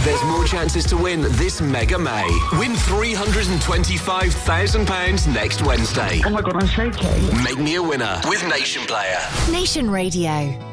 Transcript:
There's more chances to win this Mega May. Win £325,000 next Wednesday. Oh my God, I'm shaking. Make me a winner with Nation Player. Nation Radio.